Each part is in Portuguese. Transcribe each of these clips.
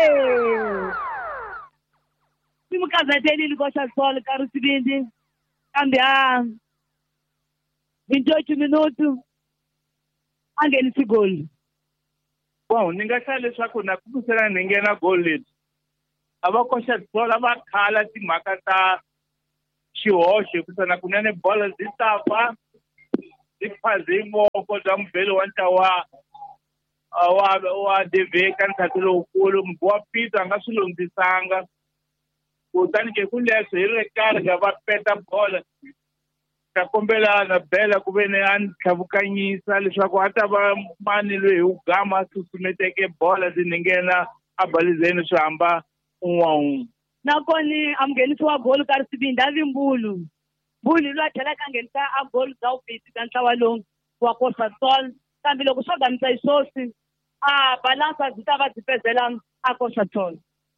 Simukazateli Coxa Sol, caro Sibindi. Cambiar 28 minutos. Angeni si gol. Bom, ninguém sabe só que na cultura ninguém na gol. Ava Coxa Sol ava khala timhaka ta xihoxo hikuva na kunene bola zi ta fa zi phaze moko bya mbhelo wa ntawa wa DV ka ntsati lowukulu wa Pito a nga swi lunghisanga kutani ke ku leswo hi ri karhi va peta bola ta kombela na bela ku ve ni a ni tlhavukanyisa leswaku a ta va mani loyi hi ugama a susumeteke bola zi ni nghena a balizeni swi hamba un'we nakoni amngenisiwa gol ka Sibindi Mbulu lo athela ka ngenisa a gol za upiti ka ntlawa lowu wa Coxa Sol kambe loko swo ganisa isosi a balansa zitava zipezela a Coxa Sol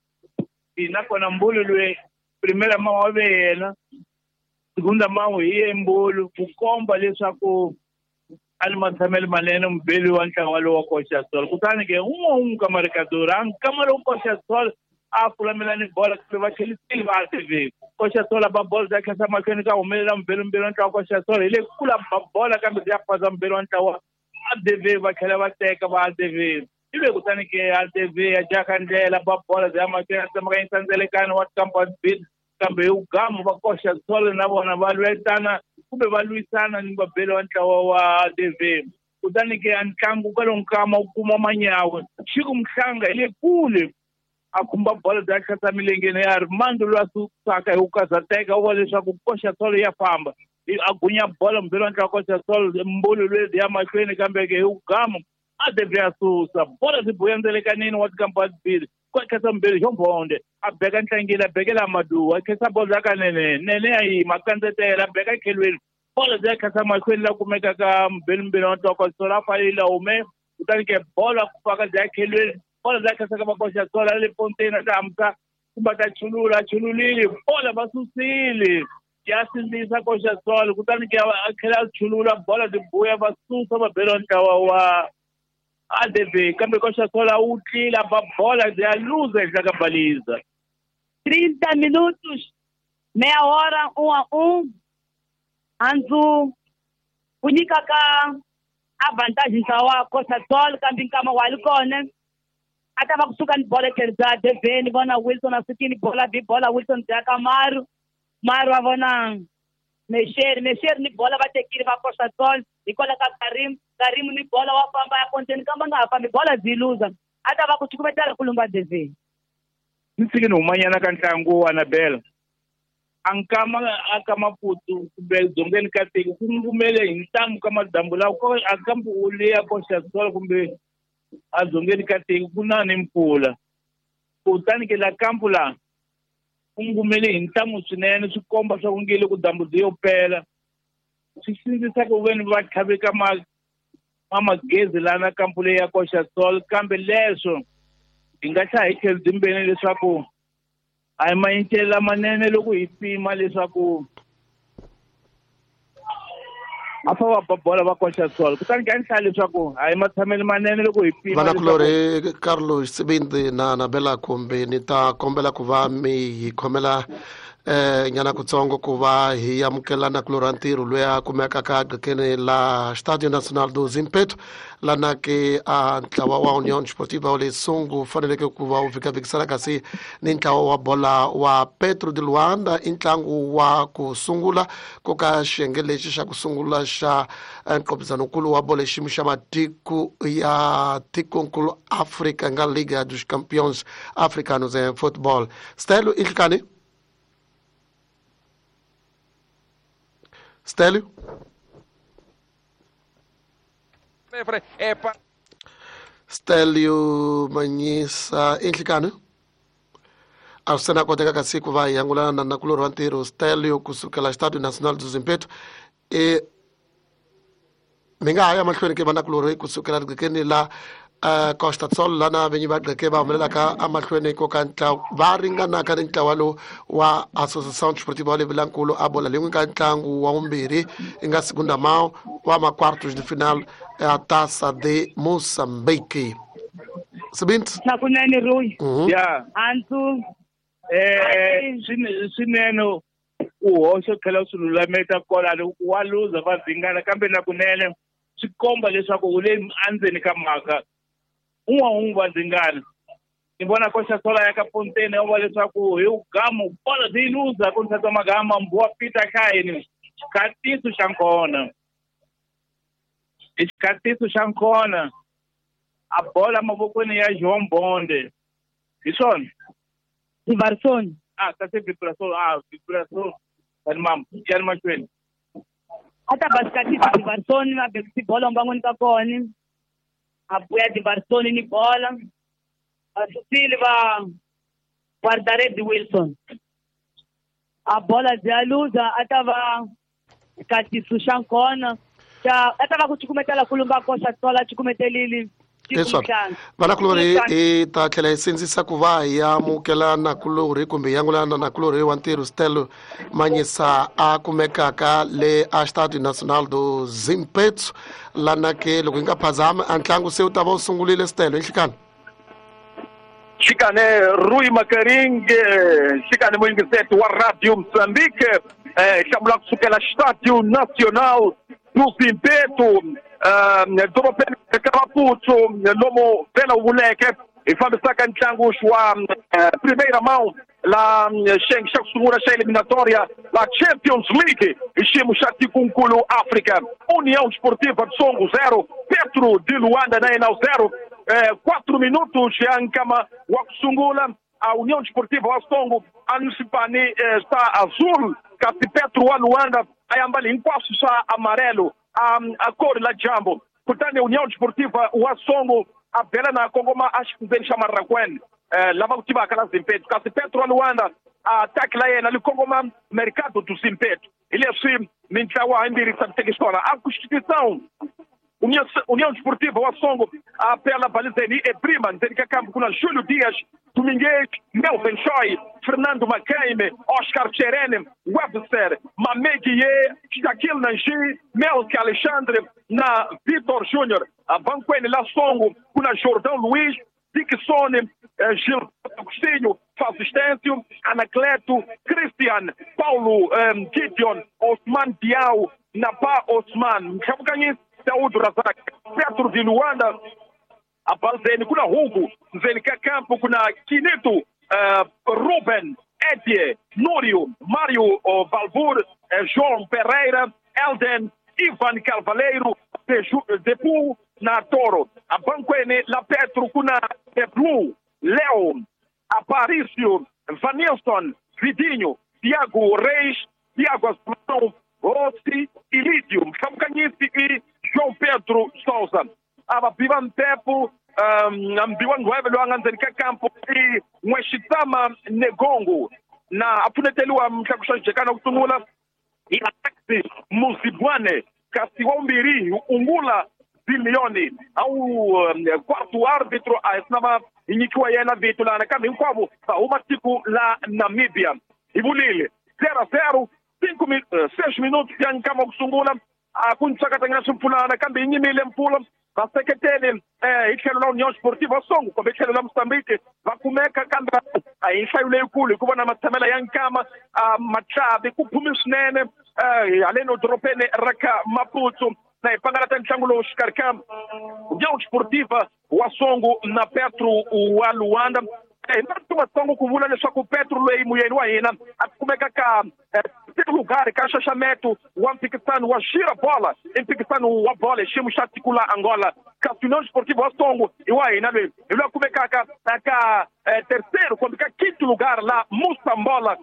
nakona Mbulu loyi primera mão wa yena segunda mão hi Mbulu ku komba leswaku a ni matshamelo manene mbheli wa ntlawa lowu wa Coxa Sol kutani ke un'we ka marikadora nkama lowu Coxa Sol a fulamela ni bola ku va chelisile va TV Coxa Sol ba bola za khasa makheni ka humelela mbhelo wa ntlawa Coxa Sol ile kula bola kambe ya phaza mbhelo wa ntlawa a DV va khela va teka va DV ibe kutani ke a DV ya jaka ndlela ba bola za makheni sa maka intsanzelekana wa Campus Bid kambe ugama va Coxa Sol na vona va lwetana kumbe va lwisana ni mbhelo wa ntlawa wa DV kutani ke antlangu ka lonkama u kuma manyawe xikumhlanga ile kule a khumba bola za khasa milengeni ya Armando lo asukaka hi ukazateka u leswaku Coxa Sol ya famba a gunya bola mbhelo wa ntlawa Coxa Sol Mbulu lwezi ya mahlweni kambe ke ugama a DV asusa bola zi buya ndzelekanini wa Campus Bid ko khasa mbhelo jombonde a beka ntlangile a bekela maduwa khasa bola ka nene ya yi makandzetela beka khelweni bola za khasa mahlweni la kumeka ka mbhelo wa ntlawa Coxa Sol a falile ume kutani ke bola ku faka za khelweni bola za khasa ka Coxa Sol le pontena ta amka kumba ta chululile bola basusile ya sindisa Coxa Sol kutani ke a khela chulula bola zi buya basusa va belo ntlawa wa ADV kambe Coxa Sol a utlila ba bola zi a luza eka ka baliza 30 minutos meia hora 1-1 anzu kunyika ka avantage wa Coxa Sol kambe nkama wali kona atava kusuka ni bola kerza DV ni vona Wilson asukini bola bi bola Wilson jaka maru va vona Mesher ni bola va tekile va Coxa Sol ikola ka Karim ni bola wa famba ya konteni kamba nga fambi bola ziluza atava kuchukubetela kulumba DV nisiki ni humanyana ka ntlangu wa Anabela akama putu kumbe dzongeni ka teki ku ngumele hi ntamu ka madambu lawa ko akambu ule ya Coxa Sol kumbe a dzongeni ka teki ku na ni mpfula kutani ke la kampu la ku ngumele hi ntamu swinene swi komba swa ku ngile ku dambu zi yo pela swi sindzisa ku veni va tlhaveka magezi lana kampu leyi ya Coxa Sol kambe leswo hi nga tlha hi tlhela dzimbeni leswaku a hi mayitele lamanene loko hi pima leswaku a fa va bola va Coxa Sol kutani ka nhlaya leswaku a hi matshamelo manene loko hi pima vanakulori Carlos Sibindi na Anabela kumbe ni ta kombela ku va mi hi khomela nyana kutsongo ku va hi amukelana kulora ntirho loyi a kumekaka gakene la Stadio Nacional do Zimpeto lana ke a ntlawa wa Union Sportiva wa Lesungu faneleke ku va u vikavikisana kasi ni ntlawa wa bola wa Petro de Luanda i ntlangu wa ku sungula ko ka xiyenge lexi xa ku sungula xa nqophizanokulu wa bola xiyimo xa matiko ya tikonkulu Africa nga Liga dos Campeões Africanos em Futebol. Stelo Ilkani Stélio? Stélio Manyisa Inhlikani? A cena koteka ka siku va hi angulana na kulori wa ntirho Stélio kusukela Stadio Nacional do Zimpeto mi nga ha ya mahlweni ke vanakulori kusukela rigekeni la Coxa Sol lana venyi va gqeke va humelelaka amahlweni ko ka ntlawa va ringanaka ni ntlawa lowu wa Associação Desportiva wa Levilankulu a bola leyi ka ntlangu wa vumbirhi i nga segunda mão wa quartos de final a Taça de Moçambique. Sibint. Na kunene Rui. Yeah. Anzu. Swinene uhoxo tlhela u swi lulameta kwalano wa luza va dzingana kambe na kunene swi komba leswaku u le andzeni ka mhaka un'we va dzingana ni vona koxa sola ya ka Pontene va leswaku hi ugamo bola byi luza ku ntsatsa magama mbuwa Peter Khaini xikatiso xa nkona xikatiso xa nkona a bola mavokweni ya João Bonde hi swona Diverson. Kasi vibração. Yan machueni. Ata baskati Diverson na bexi bola mbangoni ka koni. Abuya Diverson ni bola. Asufile va guardare di Wilson. A bola zialuza ata va kati sushankona. Ata va kuchukumetela kulumba kosa tola chukumetelili. Vanakulori I ta tlhela hi sindzisa ku va hi amukela nakulori kumbe yangulana nakulori wa ntirho Stelo Manyisa a kumekaka le a Stadio Nacional do Zimpeto lana ke loko hi nga phazami a ntlangu se u ta va u sungulile Stelo enhlikani xikane Rui Makaringe xikane muingiseti wa Radio Moçambique xamula kusukela Stadio Nacional do Zimpeto dorobeni Maputo lomu vela uvuleke hi fambisaka ntlangu wa primeira mão la xengi xa kusungula xa eliminatória la Champions League hi xiyimo xa tikonkulu África. União Desportiva de Songo 0 Petro de Luanda na Enau 0 4 minutos ya nkama wa kusungula a União Desportiva wa Songo anisipani está azul kasi Petro wa Luanda ayambali hinkwaswo swa amarelo a cor la jambo kutani União Desportiva wa Songo a bela na kongoma a xifundeni xa Marrakwen lava ku tivaka la Zimpeto kasi Petro wa Luanda a ataki la yena li kongoma Mercado do Zimpeto hi leswi mitlawa himbirhi sa tekisona a constituição União Desportiva wa Songo a pela balizeni e prima ndzeni ka kampo kuna Júlio Dias Domingues Melvin Choi Fernando Macaime Oscar Cherene Webster Mameguie Shaquille Nanji Melke Alexandre na Vitor Júnior a banquene la Songo kuna Jordão Luiz Dickson Gil Agostinho Fausistêncio Anacleto Christian Paulo Gideon Osman Diao Napa Osman Mchamukanyisi Daúdo Razak Petro de Luanda a balzeni kuna Hugo nzeni ka kampo kuna Kinito Ruben Edie Núrio Mário Valvur João Pereira Elden Ivan Calvaleiro Depu na Toro a banquene la Petro kuna Deblu Leo Aparício Vanilson Vidinho Tiago Reis Tiago Assunção Rossi e Lídio Mkamkanyisi e João Pedro Souza abapiva mpepo ambiwa ngwebe lwanga nzeni ka kampo i Mweshitama Negongo na afuneteliwa mshakushajekana kusungula i Alexi Muzibwane kasi waumbiri ungula zilioni au quarto árbitro asinava inyikiwa yena vitu lana kambi nkwavo uma tiku la Namibia ibulile 0-0 6 minutos ya nkama kusungula akunsakatangana mpulana kambi inyimile mpula vaseketeli itlhelo la União Desportiva Songo kumbe itlhelo la Moçambique vakumeka kambe a nhlayo leyikulu hikuva na matshamela ya nkama matlhavi ku phumi swinene haleno doropeni ra ka Maputo na hi pangalata ntlangu lowu xikarhi ka União Desportiva wa Songo na Petro wa Luanda Ndartuma Songo ku vula leswaku Petro loyi muyeni wa hina a kumeka ka lugar ka xaxamento wa mpikisano wa xira bola mpikisano wa bola hi xiyimo xa tiko la Angola kasi União Desportiva wa Songo hi wa hina loyi hi loyi a kumekaka ka terceiro kumbe ka quinto lugar la Moçambola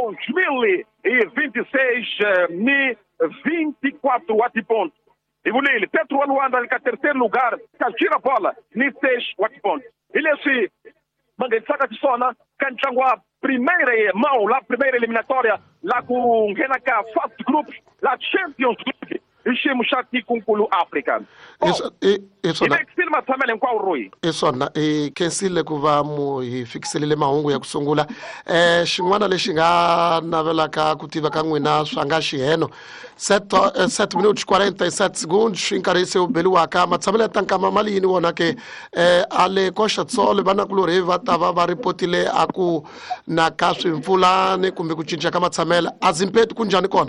2026 ni 24 wati pontos hi vulile Petro wa Luanda ka terceiro lugar ka xira bola ni 6 wati pontos hi leswi mangesaka tisona ka ntlangu wa primeira mão la primeira eliminatória la ku nghena ka first group la Champions League iximo xa tikonkulu Africa. Isso na Ivekisile matshemele hinkwawo Roy. iswona khensile ku va mu hi fikiselile mahungu ya ku sungula xin'wana lexi nga navelaka ku tiva ka n'wina swa nga xiheno 7 minutes 47 seconds nkarhi se u beliwaka matshamelo ya tankama mali yini wona ke a le koxa tsole vanakulorhi va ta va va ripotile a ku na ka swipfulani kumbe ku cinca ka matsamelo a Zimpetu ku njhani kona?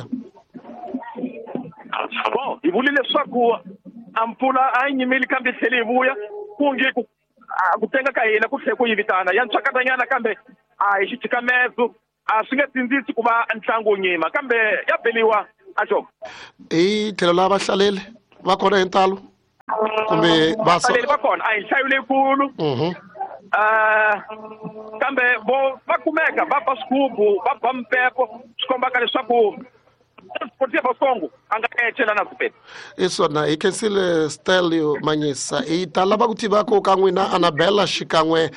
Bon, hi vulile leswaku a mpfula a yi nyimile kambe tlhele hi vuya ku nge ku tenga ka hina ku tlhe ku yivitana ya ntswakatanyana kambe a hi xitshikamezo a swi nge tsindzisi ku va ntlangu wu nyima kambe ya beliwa a Job. Hi tlhelo la vahlaleli va kona hi ntalo kumbe vasaleli va kona a hi nhlayo leyikulu kambe va kumeka va ba swigubu va ba mpepo swi kombaka leswaku Sportivo Songo anga etshela na Zimpetu. Iswona hi khensile Stelio Manyisa hi ta lava ku tivaka ka n'wina Annabella xikan'we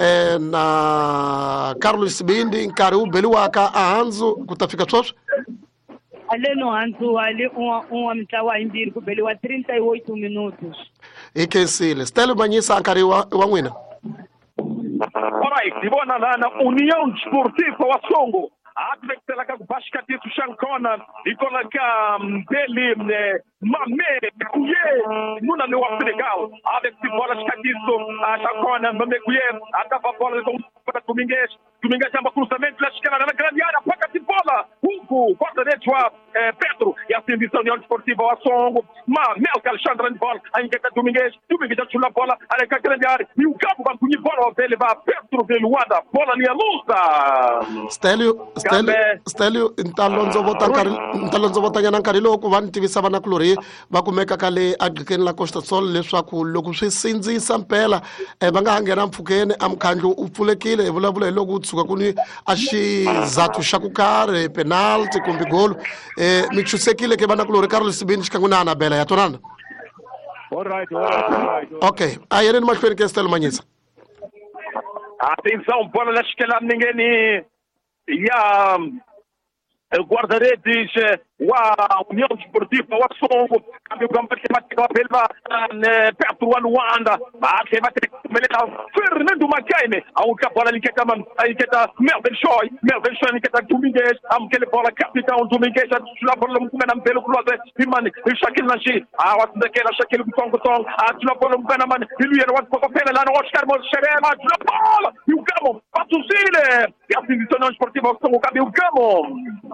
na Carlos Sibindi nkarhi wu beliwaka a handzu ku ta fika sweswi aleno handzu ali un'wa mitlawa yimbirhi ku beliwa 38 minutos. Hi khensile Stelio Manyisa nkarhi wa n'wina. Alright, divona lana União Desportiva wa Songo atrekela ka kubashikatisu shankona ikola ka mbeli mame kuye nuna le wa Senegal avec si bola shikatisu shankona mame kuye atapa bola kwa Domingues amba cruzamento la shikana na grande área paka si bola huku quarta direita Pedro e a serviço União Desportiva wa Songo mame Alexandre de bola ainda Domingues chula bola ale ka grande área e o campo vai punir bola dele va Pedro de Luanda bola ni lusa Stelio ntalonzo votanyana nkarhi lowu ku va ni tivisa vanakulorhi va kumeka ka le agriculture la Costa Sol leswaku loko swi sindzisa mpela va nga ha nghena mpfhukeni a mkhandlo u pfulekile hi vulavula hi loko u tshuka ku ni a xizathu xa ku karhi penalty kumbe gol mi chusekile ke vanakulorhi Carlos Sibindi xikan'we na Annabella ya twanana. Alright. Okay a yeneni mahlweni ke Stelio Manyisa. Atenção, bola na esquerda ninguém ya guarda-redes wa União Desportiva wa Songo kambi kwamba tematiko pelva Petro wa Luanda baadhi ya Fernando Makaime au bola liketa Melvin Shoy liketa Domingues amkele bola capitão Domingues tula bola mkumena mbele kuloze imani Shakil Nashi watindekela Shakil Kutongo tula bola mkumena man iluye kwa pena lana Oscar Mosherema tula bola yugamo patusile ya União Desportiva wa Songo kambi yugamo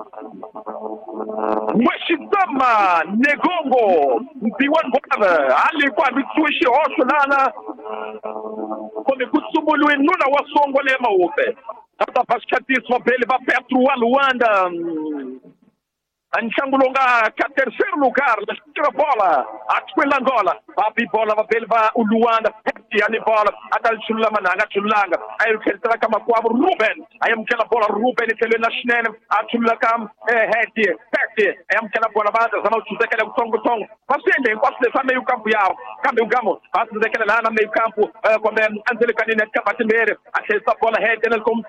Mweshitama Negongo Mpiwan Bwana alikuwa mituishi osho nana kome kutsumulu nuna wa Songo le maupe hata paskatis mabele va Petro wa Luanda Anchangulonga ka terceiro lugar na bola atkwela Angola papi bola va belva u Luanda yani bola atal chulamana chulanga ay keltra kama kwa Ruben ayam kela bola Ruben tele na shnene atulakam heti ayam kela bola bada zama tuzekela kutongo pasende kwasle fa meio campo yao kambe ugamo pasende lá na meio campo quando anzele kanine kapatimere akesa bola heti na kom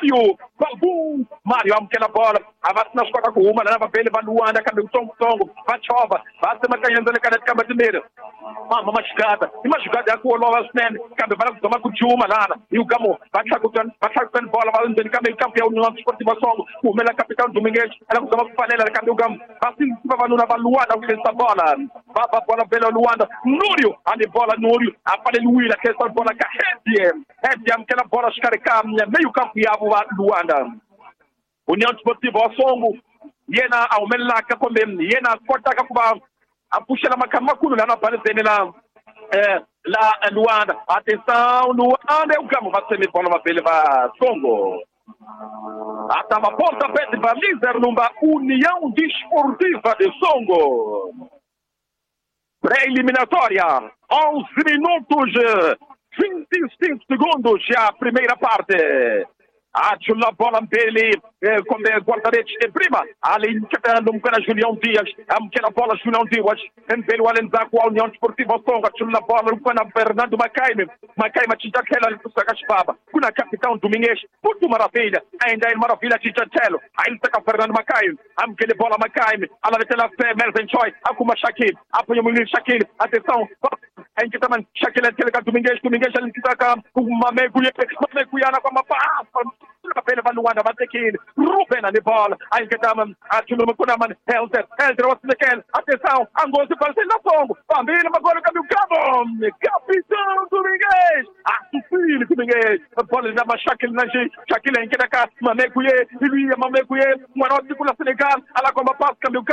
Mario am kela bola avatna shkoka kuuma na va Luanda kambe utongo vachova basta makayenzele kana kabatimere mama mashikata imashikata yakuolova snene kambe bala kuzama kuchuma lana yugamo bachakutan bola balendeni kambe kampe ya União Desportiva Songo kumela capitão Domingues ala kuzama kufanela kambe ugamo basi vanuna va Luanda kesa bola bola bela Luanda Núrio ande bola Núrio apale Luila kesa bola ka hedi amkela bola shikarika meio campo ya Luanda União Desportiva Songo yena aumelaka kombe yena kotaka kuba apushela makamakulu lana palesene la Luanda atenção Luanda ugamo vaseme bola mapele va Songo atama porta pede va Miser Lumba União Desportiva de Songo pré-eliminatória 11 minutos 25 segundos a primeira parte sulla bola mbele come guardaretti e prima ali no mkana Julião Dias amkena bola Julião Dias mbele wale nzako wa União Desportiva Songo sulla bola mkana Fernando Macaime chijakela alikusaka shibaba kuna capitão Domingues puto maravilha ainda é maravilha chijatelo ainda taka Fernando Macaime amkele bola Macaime alavetela fé Melvin Choi akuma Shakil apoio Munir Shakil atenção ainda também Shakil telega Domingues alikitaka Mameguyana kwa mapapa Pele van Luanda Vatekin, Ruben ali bola, aí que tá aquilo com a mão, Helder, você quer, atenção, Angoso para ser na Songo, família, agora o caminho, capitão Domingues, filho Domingues, bola da Shakil Naji, Shakil em que da cá, Mamekuye, uma nota com a Senegal, ela como passa, caminho,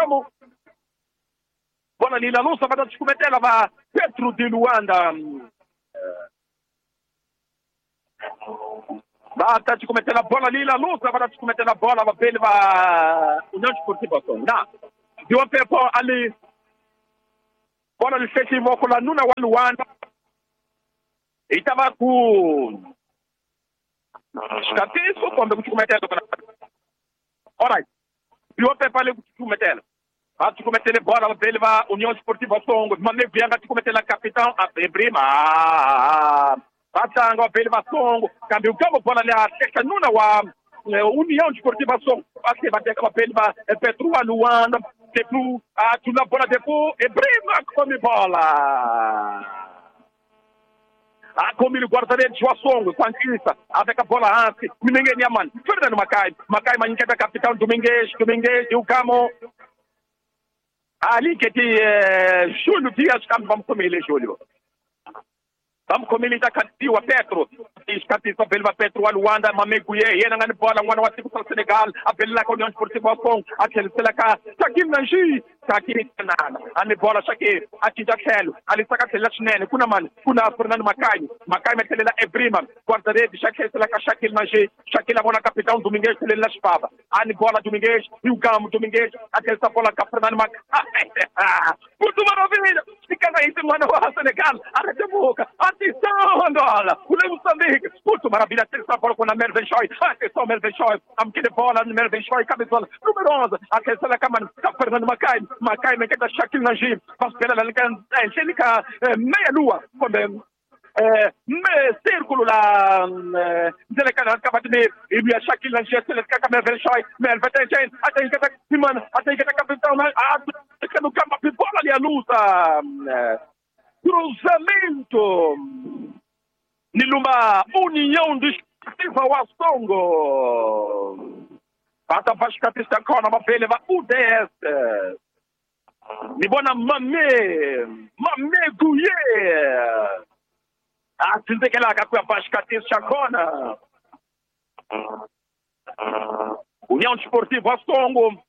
bola ali na luz, vai descometer ela, Petro de Luanda. Basta te cometer a bola ali, a luz, vai te cometer a bola, vai ver, vai União Desportiva Songo. Não, deu a bola ali, bola ali fez em volta lá, Nuna Waluanda, e estava com escatismo, quando te cometer a alright, deu a bola ali, te cometer vai te cometer a bola, vai ver, vai União Desportiva Songo, mas nem vianga te cometer a capitão, a prima, Batanga, Belva Songo, câmbio campo bola ali, a Nuna wa União Desportiva Songo, a bater com a Belva, Petro Luanda, Petro, a Tuna bola depois, e Brima come bola. A come o guarda-redes o Songo, conquista, avec a bola antes, ninguém nem a mano, Fernando Macaime, manqueta capitão Domingues, e o Camo, ali que tem Júlio Dias, vamos comer ele, Júlio. Vamos comer ele da Catiu, a Petro. Escatista, Belva Petro, a Luanda, Mameguye, e na bola, uma nova tipo Senegal, a Bela com a União Desportiva Songo, a Telselaca, Shakil Naji, Shakil Canana, a Nebola Shakil, a Tijakelo, a Lissaka Selachnene, Kunaman, Kuna Fernando Macaime, Telela Ebrima, Guarda-Rede, Shakil Naji, Shakil Abona Capitão Domingues, Telela Spava, a Nebola Domingues, e o Gamo Domingues, a Telsa Bola Fernando Macaime. Puto maravilha! Fica aí, mano, a Senegal, a boca, atenção, Angola, o Moçambique, puto maravilha, Telsa Bola com a Melvin Choi, atenção, Melvin Choi, a Mquile Bola, Melvin Choi, cabeçola, número 11, a Telsa Caman, Fernando Macaime, que é da Shakil Naji, faz pela Angélica, meia-lua, círculo lá, Zelecana, acaba de ver, e a Shakil Naji, a Melvin Choi, Melvin Choi, até que a capitão, que no campo, bola ali a luta, cruzamento, Niluma, União Desportiva Songo, Pata Vascatista Kona, uma velha, UDS, Nibona Mameguye, assim que ela com a Vascatista Kona, União Desportiva Songo,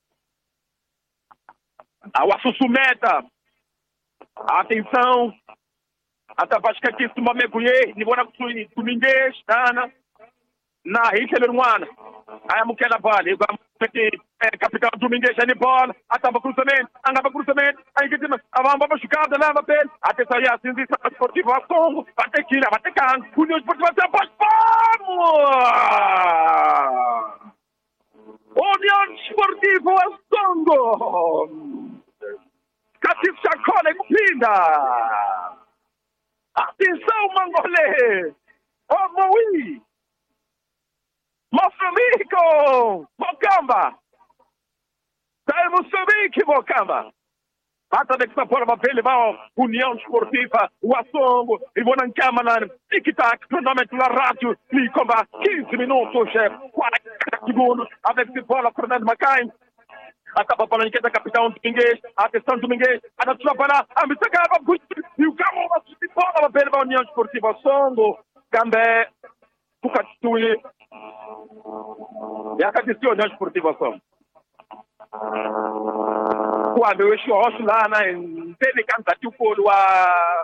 a Wassusumeta, atenção, a Vascatista Mameguye, Nibona Domingues, Ana, na Richelerwana, aí a Mukela Vale, capitão Domingues, a bola, atava cruzamento, aí que tem a vamba chugada, leva pele, até sair a Sindícia Esportiva Songo, até Kira, até Can, União Esportiva União Esportiva Songo, Catif Chacona, Cupida, atenção, Mangolê, Moui, Moçambique, Mocamba, sai Moçambique, Mocamba. Bata de que forma ele vai União Desportiva, o Songo, e vou na câmara, tic-tac, cronômetro na rádio, e comba 15 minutos, 40 segundos, avec esse bola, Fernando Macaime. Acaba falando que é da capitão Domingues, atenção Domingues, a natura para a Missacaba, e o carro vai se bola, vai a União Desportiva Songo, Gambé, Pucatui, e a Cadistio União Desportiva Songo. Quando eu estou lá, teve cantar o coro a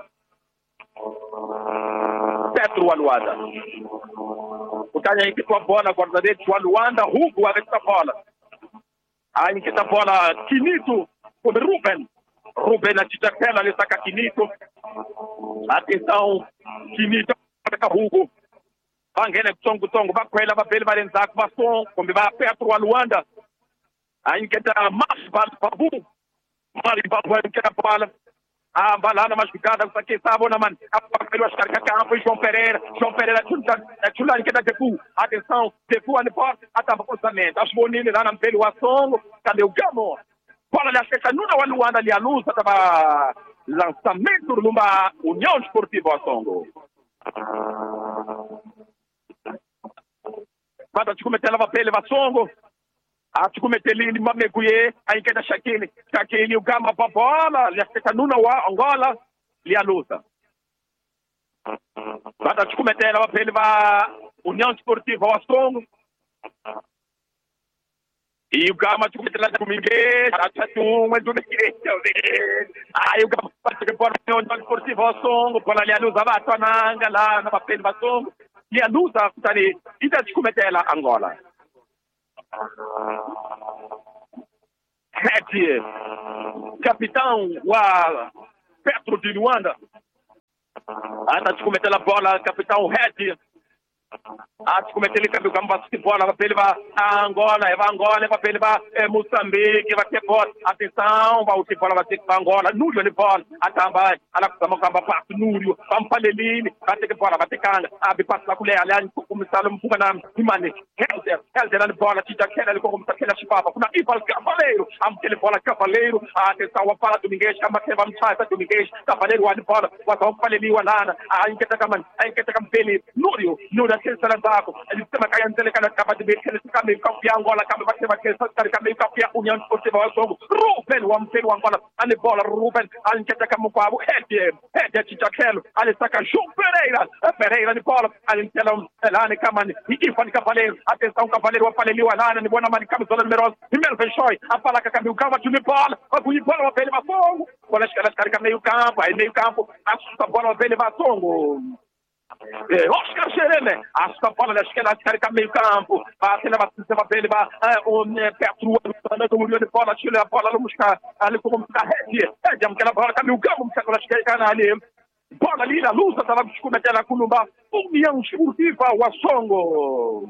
Petro Aluanda. O cara aí que com a bola, guarda-redes, o Aluanda, Hugo, a essa bola. Aí que tá bola, Quinito, com Ruben, a Titacela, ele saca Quinito. Atenção, Quinito, Hugo. va nghena kutsongo va khwela vapeli va le ndzhaku va Songo kumbe va Petro wa Luanda a nyiketa Babu mali Babu a nyiketa bola a mbalana maxicada kusakisa vona mano a pakeliwa xikarhi ka campo João Pereira chula nyiketa Defu atenção Defu ani bola a tava cruzamento a swi vonile lana mpeli wa Songo kambe o Gamo bola li ahleka nuna wa Luanda li alusa tava lançamento lumba União Esportiva wa Songo vada tikumetela vapeli va Songo a tikumetelini mameguye a nyiketa Shakili o Gama pa bola li ahleka nuna wa Angola li alusa vada tikumetela vapeli va União Esportiva wa Songo e o Gama tikumetela Domingues achatumwe Domingues aí o Gama parte bola União Esportiva wa Songo bola li alusa vatwananga lá na vapeli va Songo li alusa kutani ita tikumetela Angola Heti capitão wa Petro de Luanda ata tikumetela bola capitão Heti a tikumetela kambi kamba bola vapeli va Angola vapeli va Moçambique va ter bola atenção va uti bola va ter Angola Núrio ni bola atamba ala kusama kamba passe Núrio pampalelini va ter bola va ter kanga abi passe la kulea ali kumisalo mfunga na imane Helder na bola tija kela ali como takela shipapa kuna Ival Cavaleiro amtele bola Cavaleiro atenção wa fala Domingues kama teva mchasa Domingues Cavaleiro wa bola wa pampaleli wa lana a inketa kama peli Núrio akesa la zako alisema kaya ndele kana kapati bekele kama ikapi Angola kama basema kesa kama ikapi União Esportiva wa Songo Ruben wa mpeli wa Angola ani bola Ruben alinketa kama kwa Hedi chichakelo alisaka João Pereira ni bola alinkela lani kama ni Ivan Cavaleiro atenção Cavaleiro wa paleliwa lana ni bona mani kama zona numerosa Melvin Shoy apala kama ukava tuni bola akuyi bola wa pele wa Songo bola shikala kama meio campo asusta bola wa pele wa Songo Oscar Xereme, a bola da esquerda fica meio campo, a leva vapeli va o Petro anda com o de bola, tira a bola no buscar ali como fica Hedi aquela bola caminho campo, fica na esquerda ali bola ali na luz tava discutindo com Lumba União Esportiva wa Songo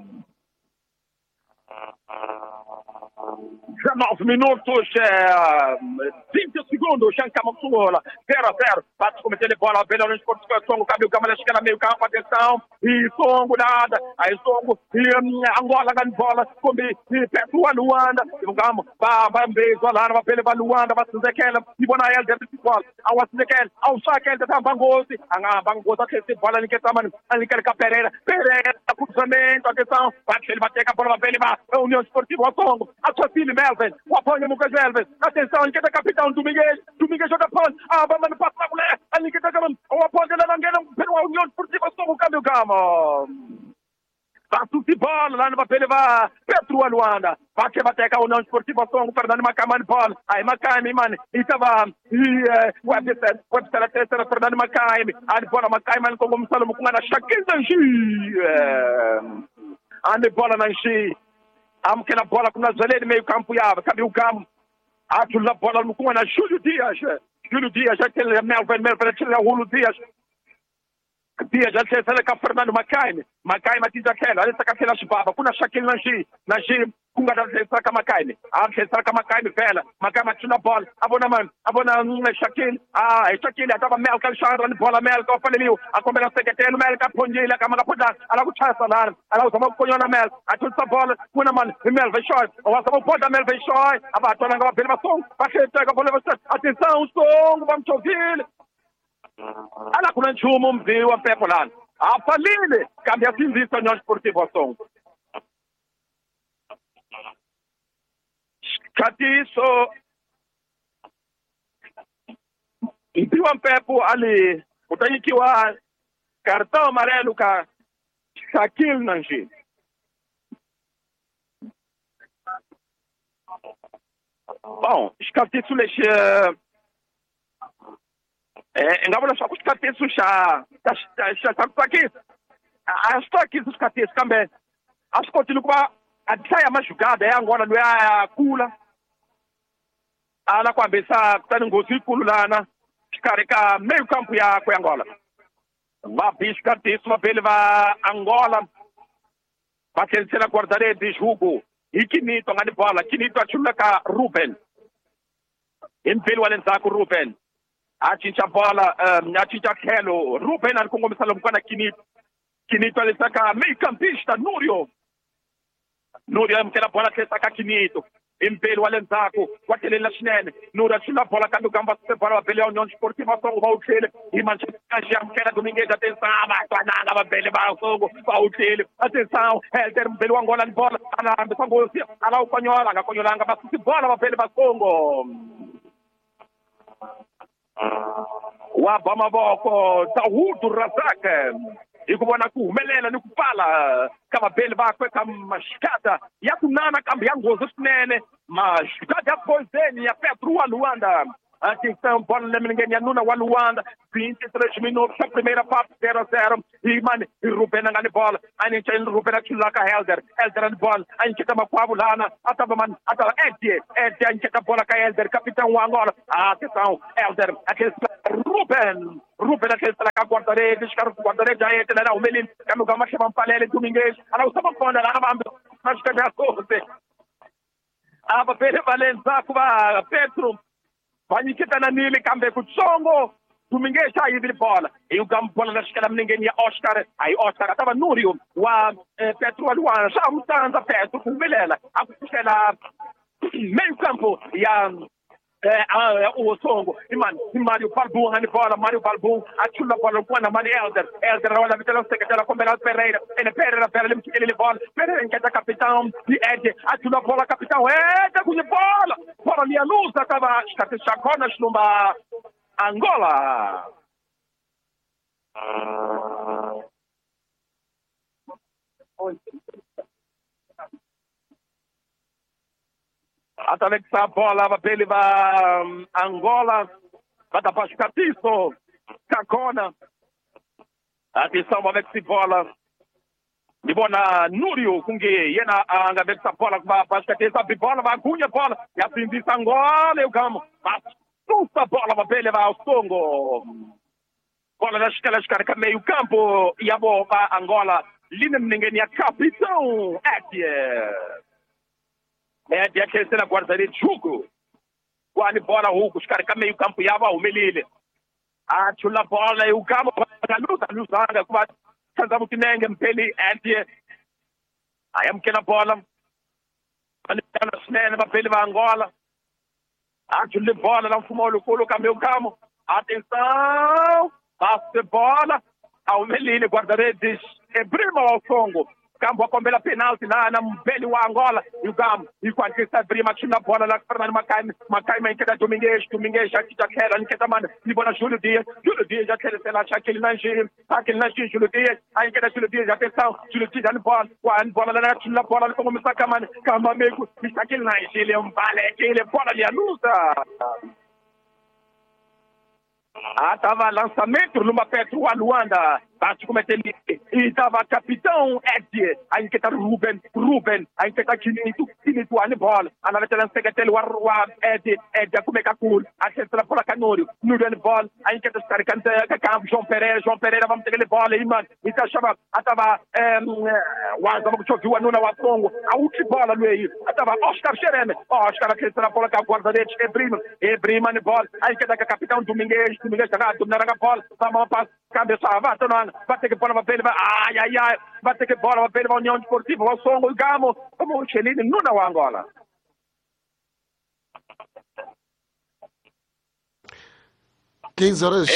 19 minutos, 20 segundos, Xancamansuola, 0-0, bate cometer a bola, União Esportiva Songo, cabe o Gama, esquerda meio campo, atenção, e Songo nada, aí Songo, e Angola ganha bola, come, e Petro wa Luanda, e o Gama, vai beijo lá, vai pele Luanda, vai se daquela, e bona ele dentro de bola, ao se daquela, ao saque, tá Bangosi, a Bangosi, que se bola, ele quer tamanho, ele quer Pereira, cruzamento, atenção, bate ele bater a bola, vai levar, União Esportiva wa Songo, a sua filha Melvin, o apoio Lucas Elvis, atenção, ele quer capitão Domingues joga bola, vamos no passo da mulher, ele quer o apoio da Langueira, pela União Esportiva Songo, o câmbio Gama. Passo de bola lá no papel va Petro wa Luanda, vai que bater a União Esportiva Songo, Fernando Macai bola, aí Macai mano, e tava website a terceira Fernando Macai, a bola Macai mano como Salomo com a Shakil Danji, a bola Nanchi. Aquela bola com Nazaré de meio campo, cabe o campo. Aquela bola com a Júlio Dias, aquele Melvin, aquele Júlio Dias. Dias, ele com Fernando Macai matiza aquela, ele está com aquela chibaba, com a Shakil Nanji, com a Macai, a Macai vela, Macai matina bola, abona Shakil, Shakil, estava Mel, que ele bola Mel, que eu falei, a combinação que tem no Mel, que a Pondia, a Camara Podar, a Lago Chassa, a Lago Samão Cunha Mel, a Tulsa bola, com a man, Mel Veixoy, o Samão Podar Mel Veixoy, a Batona Gava Pelvação, para que ele pega a bola, atenção, Songo, vamos te ouvir. Ala kuna chumo mviu wa pepo lana afalile kambi asinzisa União Esportiva wa Songo katiso mviu wa pepo ali utanyikiwa cartão amarelo ka Shakil Nanji bom escatiso leche ngabona swa ku xikatisi xa tsakisa a swi tsakisi xikatisi kambe a swi kotile ku va a hlaya maxugada ya Angola loyi a kula a la ku hambisa kutani nghozi yikulu lana xikarhi ka meio campo ya Angola va bi xikatisi vapeli va Angola Batendo na guarda-redes, Hugo. E Kinito, ngani bola. Kinito achulaka Ruben. Impelo Walenzako Ruben. Achincha bola, achincha Kelo. Ruben alikongomisala mkwana Kinito. Kinito alisaka meio-campista, Núrio. Núrio amkela bola tesaka Kinito. Impelo Walenzako. Watelela swinene. Núrio achula bola kambe gamba separa vapele ya União Esportiva Songo va utlele. Imanchester amkela Domingues atenção. Batwananga vapele va Songo va utlele. Atenção. Helder mpelo wa Angola ni bola. Ana Songo ala ukonyola ngakonyolanga basuti bola vapele va Songo. Waba mavoko Dawood Razak hi ku vona ku humelela ni ku pfala ka vapeli vakwe ka maxikada ya ku nana kambe ya nghozi swinene maxikada ya poison ya Petro wa Luanda. Atenção, bola na milingeni ya Nuna wa Luanda, 23 minutos a primeira parte, 0-0. E mano, Ruben ngani bola, a gente Ruben achulaka Helder ni bola, a gente tama kwa vulana, atava man, atava Eddie, a gente tá bola ka Helder, capitão wa Angola. Atenção, Helder, aquele Ruben aquele ka guarda-redes, guarda-redes já entra na o Melin, kama gama chama Palele Domingues, ala usaba ponda lá na mas que já corre. Vapele Valenza kwa Petro Vanikita na nili kambe kutsongo Domingues hivi bola yuka bola na shikala mningeni ya Oscar Oscar atava Núrio wa Petro Luana já mutanda Petro kumelela akushela meio campo ya o Songo imani Mario Balbon hani bola Mario Balbon achula bola kwa na Mani Elder wala vitelo sekretara Combinado Pereira Pereira ele bola Pereira que é capitão de Ed achula bola capitão Ed com bola minha luz acaba chacona numa Angola. Através dessa bola vai pele Angola vai dar para Catiço Cacona. Atenção vai ver se bola de bona Núrio kunge yena anga ver essa bola vai Catiço a bola vai cunha bola e a fim de Angola eu gamo essa bola vai pele vai ao Songo bola na escala meio campo e a bola Angola linha ninguém é capitão é de aquele na guarda-redes Hugo. Quando bola Hugo, os caras que meio campo e o Melile. Chula bola e o campo para luta com cantamos que nem pele é aí am que na bola. Quando na snene vai pele Angola. Chula bola não fumou o colo meio campo. Atenção! Passe bola ao Melile guarda-redes e prima ao Songo. Campo a combela penalti na mbele wa Angola e o campo e quando está prima na bola lá para Macai mas que da Domingues já que já quer ali que tá mano e bola Júlio Dias já quer ser lá aquele Nanjir Júlio Dias aí que da Júlio Dias atenção Júlio Dias na bola lá na bola como me saca mano cama meio está aquele Nanjir ele vale aquele bola ali a luta. Tava lançamento numa Petro wa Luanda. Bate como ele e tava capitão Eddie. Aí que tá Ruben. Aí que tá Kinito a bola. A na veterana secretário wa Eddie como é que cool. A terceira bola Núrio a bola. Aí que tá carregando campo João Pereira vamos ter ele bola aí mano. E tá chama tava vamos chover o Nuna wa Songo. A última bola no aí. Tava Oscar Xereme. Oscar a terceira bola com a guarda-redes Ebrima na bola. Aí que tá capitão Domingues tá dominando a bola. Vamos passar cabeça vai ter que bola para ele vai ter que bola para ele vai União Esportiva o Songo o Gamo como o Chelini Nuna wa Angola. Quinze horas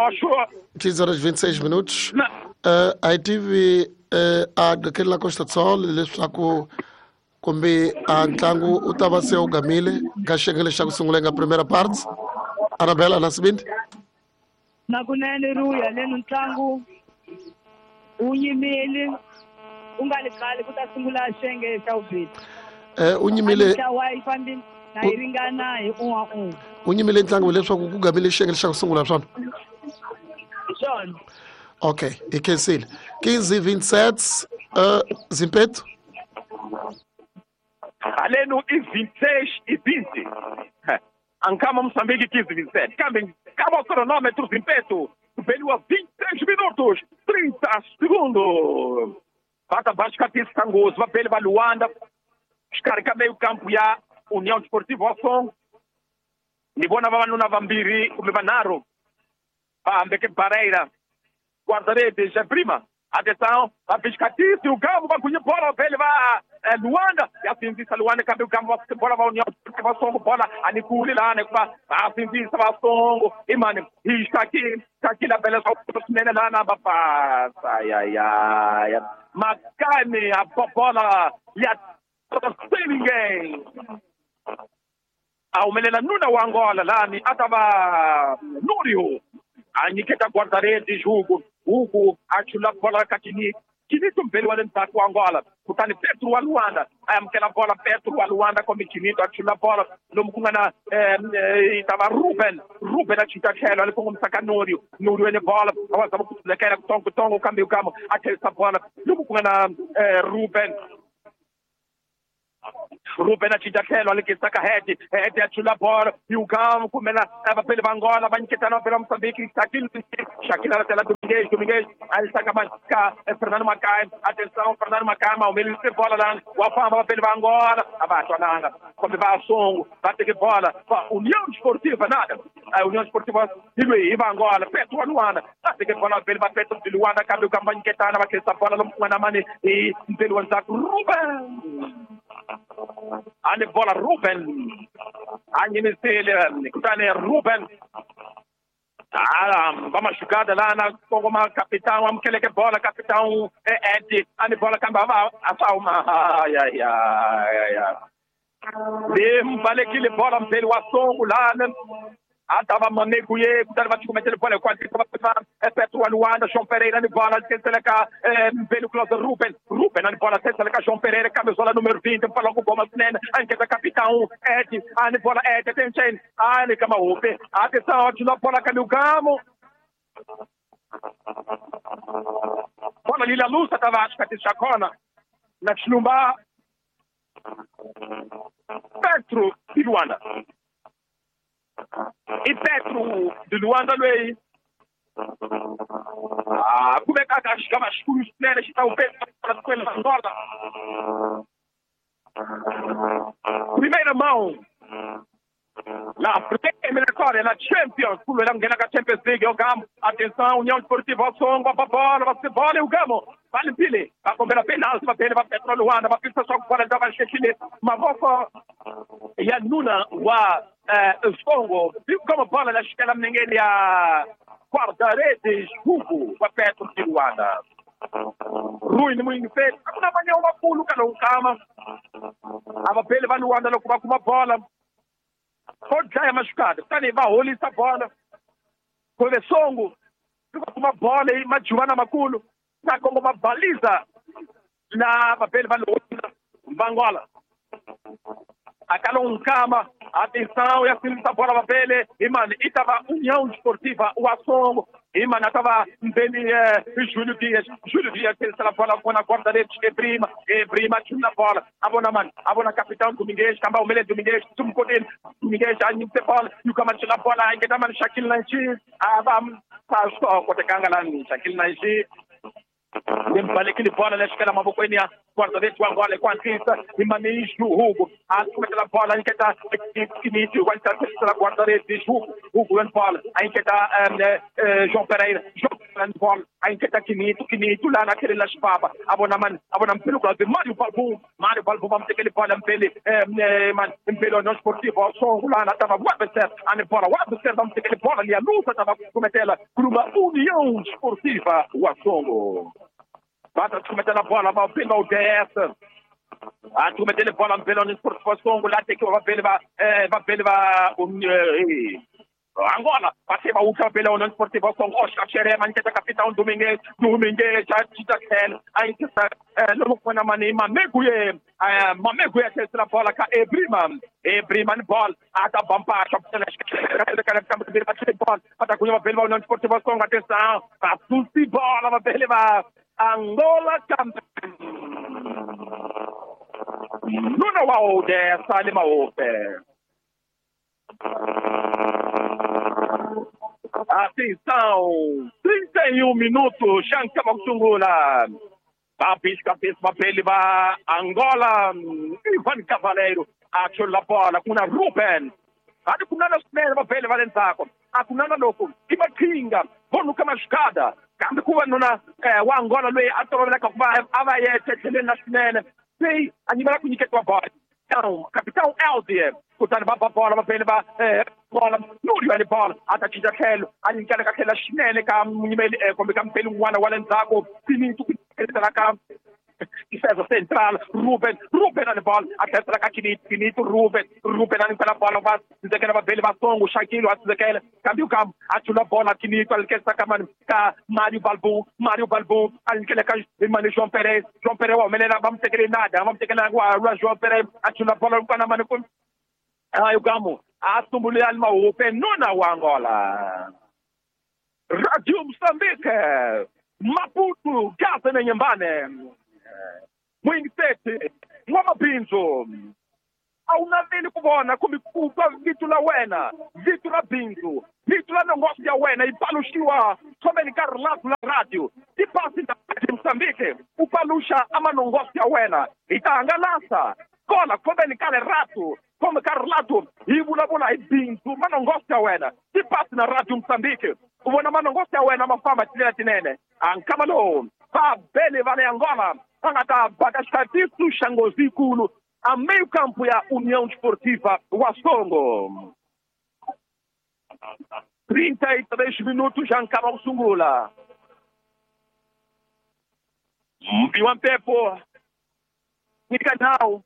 26 minutos. Aí tive aquele lá Costa do Sol ele sacou kumbe a ntlangu u ta va se u gamile ka xiyenge xa ku sungula nga primeira parte. Anabela na Sibindi nakunene ruya leni ntlangu unyimile ungaliqali kuta sungula xiyenge xa vubili unyimile wa ifambi na iringana hi un'wana unyimile ntlangu leswaku ku gamile xiyenge xa ku sungula swona John. Okay, ikensile 15-27 Zimpeto aleno i 26 e 20 Ancama Moçambique 15-27. Acaba o cronômetro Zimpeto. Veio a 26 minutos, 30 segundos. Bata baixo Catista Tangoso, vai pele vai Luanda, descarga meio campo ya União Desportiva Songo. Nibona vanu na Vambiri, come Vanaro. Ambeke Pareira. Guarda-redes é prima. Atenção, a Piscatice, o campo vai conhecer bola, ele vai Luanda, e assim diz a Luanda, que o campo vai bola, vai União, vai Songo, bola, a Nicule lá, né, assim diz, vai Songo, e mano, e está aqui na beleza, o lá na Bafaz, ai, Macane, a bola, e a sem ninguém. O menina Nuna o Angola, lá, ni atava Núrio, a Niketa guarda-redes, Hugo, achula bola Catini, Kinito pelo alentado o Angola, portanto Petro a Luanda, aquela bola Petro a Luanda como Kinito achula bola, no mukungana estava Ruben a chita chelo, ele como saca Núrio ele bola, agora estava com daquela tongo cambio camo, aquela bola, no mukungana Ruben a chita chelo, ele que saca rede achula bola, e o campo como ela estava pelo Angola, vai que tá no pelo Moçambique, Shakila na tela do Domingues, aí está acabando Fernando Macai, atenção, Fernando Macai, o melhor de bola lá, o Afamba vai pelo Angola, abaixo a nada, como vai a Songo, vai ter que bola, União Desportiva, nada, a União Desportiva de Luís, Iva Angola, Petro a Luanda, vai ter que bola, pelo Petro de Luanda, cabe o campanha que tá na essa bola, não na mani, e pelo Anzaco, Ruben, a bola Ruben, a Nisele, Ruben, vamos jogada lá na como capitão, vamos que bola, capitão Ed, a bola cambava a salma, ai. Vale que bola pelo Asongo lá, né? Tava Maneguye, estava cometendo bola, quase estava Petro a Luanda, João Pereira na bola, Tenseleca, pelo Cláudio Ruben na bola, Tenseleca, João Pereira, camisola número 20, falou com Gomes Nena, anche da capitão Ed, a bola Ed, atenção, a cama ope, atenção, na bola Camilgamo. Bola Lila Lusa, estava acho que Chacona, na Chinumba, Petro de Luanda. E Petro de Luanda, lui, como é que as camas escuras, né? Está o Petro para a escola Angola. Primeira mão, na primeira eliminatória, na Champions, por ele ganhar a Champions League, o Gamo, atenção, União Desportiva Songo, a bola, vai ser bola, e o Gamo, vale Pili, vai comer a penal, vai ter, vai Petro Luanda, vai pensar só que fora, vai chegar, mas vou e a Nuna, o Songo, viu como a bola, acho que ela ninguém ia guarda-redes, Hugo, vai Petro de Luanda. Ruim, muito feio, não vai uma pulo, que não cama, a pele vai Luanda, não com uma bola. Pode já é machucado. Tá nem vai olhar essa bola. Quando Songo, fica com uma bola e uma Joana Maculo, tá com uma baliza na papel Angola. Aquela cama, atenção, e assim essa bola papel, e mano, e tava União Desportiva, o Asongo, e mano, tava Júlio Dias, essa bola com a corda dele, prima, tinha na bola, abona capitão Domingues, também o Mele Domingues, Domingues, a gente bola, e o cama tinha na bola, aí que tá mano, Shaquille Nanchi, vamos, só, quando canga lá, Shaquille Nanchi, Vale que ele bola, né? Que era uma boa linha. Guarda-redes, o Angola, com a Cissa, e Manis do Hugo. A aquela bola, aí que está Kinito, vai estar a guarda-redes, Hugo, grande bola. Aí que está João Pereira, grande bola. Aí que está Kinito, lá naquele Las Papa. Abonaman, pelo lado Mário Balbu, vamos ter aquele bola, pelo não esportivo, o som, lá na tava, vamos ter aquele bola ali, a luta estava cometendo por uma União Esportiva, o Asongo. Bata cometendo a bola, vai pelo ODS. A turma dele bola pelo Esportivo, lá tem que vai Angola, passei a última pela União Esportiva, Oscar Xerema, que é capitão Domingues, aí que está, não foi na mania, Mameguye, essa bola, Ebrima, bola, a da Bampa, a União Esportiva, atenção, a Susi bola, vai Angola, não há dessa, ali, atenção, 31 minutos, Shankama Tungula. Va pisca papel va Angola, Ivan Cavaleiro, acho la bola com a Ruben. Hadi kunana snele papel va lenzako. Akunana loko, iba kinga, bonu kama shkada. Kambe kuwa nuna wa Angola lwe atoro ka kuba avaye tetele na snele. Sei, animala kunyiketwa bola. Então, capitão Elzier, kutana ba bola papel ba bola, nuri ali bola, atachija kelo, ali nkala ka kela snele ka munyimeli kombe kam pelu wana walenzako, finintu ka defesa central, Ruben na bola, até será que finito, Ruben ali pela bola, vai dizer que vai ver Songo, Shaquille, vai dizer que ele cambiou o campo, atira a bola, finito, ele quer sacar Mário Balbon, ali que ele quer João Pereira, ó, menina, vamos ter que nada, agora, João Pereira, atira a bola, o cara, mano, aí o Gamo, a Tumbuli Alma, o Penona, o Angola, Rádio Moçambique, Maputo, Gaza, Nhambane, Mwingitete, Mwamabinzo, aunaveni kubona kumikupa vitu la wena, vitu la binzo, vitu la nongosi ya wena, ipalushiwa, komeni karlatu la radio, ipasi na Msambike, upalusha ama nongosi ya wena, itaangalasa, kola, komeni kale ratu, kome karlatu, ibula ibinzo, manongosi ya wena, ipasi na radio Msambike, ubona manongosi ya wena, mafama tilena tinene, ankamalo, pa bele vale Angola, angata bakashkatisu shangozi kulu a meio campo ya União Desportiva Wasongo. 33 minutos já acaba o Sungula. Mpiwa Mpepo ni canal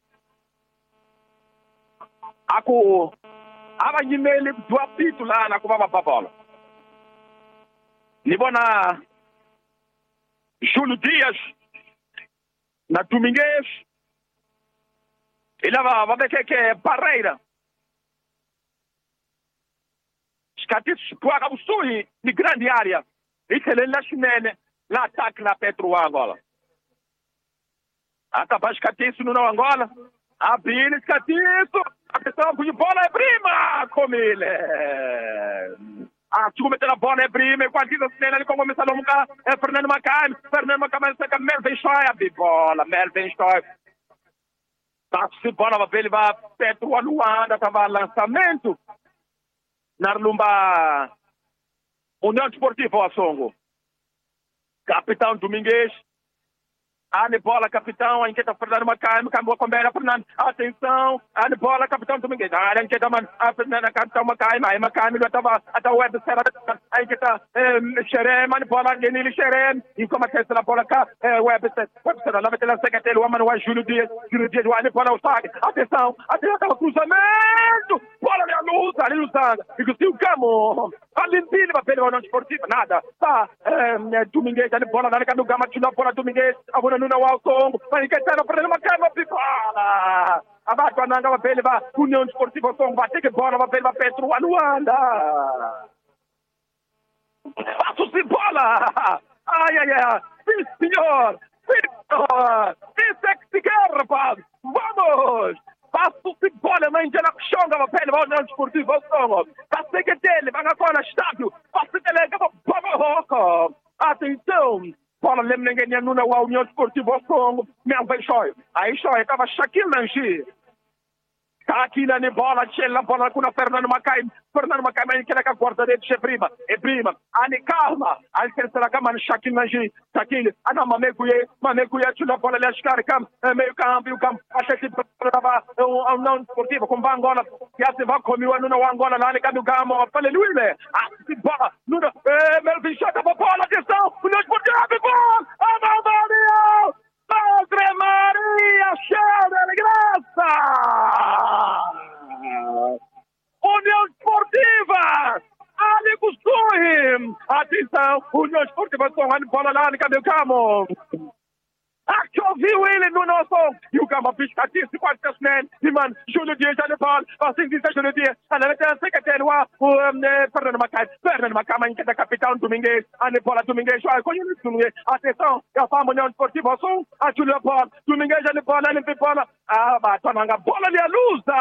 ako abanyimeli dua pitu la na kubaba babola. Ni bona Júlio Dias na Domingues, ele vai ver que é Barreira. Escatiços que acabam de de grande área. Isso ele na Chimene, lá ataque na Petro Angola. Acaba escatiço no Angola. Abrir escatiço. A questão de bola é prima com ele. A submeter a bola é prima, quando diz assim, ele começa a longar, é Fernando Macai, saca Melvin Stoy, a bola, Melvin Stoy. Se bola vai ele vai Petro a Luanda, tava lançamento na Lumba União Desportiva Wasongo. Capitão Domingues, a bola, capitão, a inquieta Fernando Macai, Macambua Combera, Fernando, atenção, a bola, capitão Domingues, a inquieta a Fernando, capitão Macai, Macai, ele estava até o web, a inquieta Xerem, a bola, Genili Xerem, e como a terceira bola cá, web, lá vai ter a secretária, o homem, o Júlio Dias, a bola, o saque, atenção, o cruzamento, bola ali a luz, ali lutando, e que se o Gamo, a Limpine vai perder o União Desportiva, nada, tá, Domingues, a bola, na do Gama, tira a bola, Domingues, a bola no Wasongo, vai inquietar o Fernando Macai, uma pipola, abaixo a Nanga, vai levar União Desportiva Wasongo, vai ter que bola, vai levar Petro a Luanda. Passo-se bola! Ai, sim, senhor! Isso é que se quer, rapaz! Vamos! Passo-se bola, mãe de Laxonga, vai levar União Desportiva Wasongo, passe que dele, vai agora no estádio, passe que ele, vamos! Atenção! Bola lembrem que não é a União Desportiva Wasongo, meu vai show. Aí show, estava Shaquille Nanchi. Tá aqui na bola, a bola com o Fernando Macai, mas que é a guarda dele, é prima. Ali calma, ali que será que mano Shaquille Nanchi, Shaquille, ana mamekuye, tira a bola ali a meio campo, acha que tava a União Desportiva com Angola, e assim vai comer o no Angola lá, no Gamo, falei Luiz, assim bola, Melvin chata a bola, atenção, União Desportiva, gol, a Padre Maria, cheia de graça! União Desportiva! Ali Gustui! Atenção! União Desportiva correndo bola lá no caminho Camo! Aqui ouviu ele no nosso! E o Camo piscatíssimo, quase que e mano, Júlio Dias já de bola, assim diz Júlio Dias, a levanta secretário, o Fernando Macai, mas que é da capitão Domingues, a bola Domingues, conhece Domingues, atenção, é a fama União Desportiva Wasongo, a Júlio Bola, Domingues já de bola, ele tem bola, Batonanga, bola ali a luta!